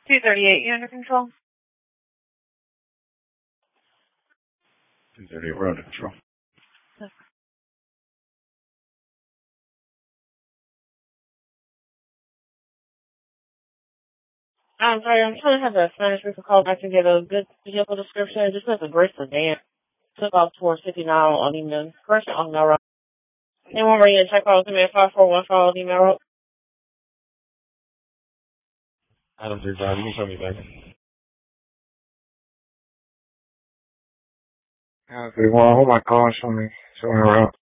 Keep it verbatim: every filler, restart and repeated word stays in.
two thirty-eight, you under control? two thirty-eight, we're under control. I'm sorry, I'm trying to have a Spanish people call back to get a good vehicle description. It just has a gray sedan. Took off towards fifty-nine on Email. First on the road. Anyone ready to check out with me at five four one five on Email Road? Adam three five, you can show me back. Adam three one, hold my call, show me, show me around.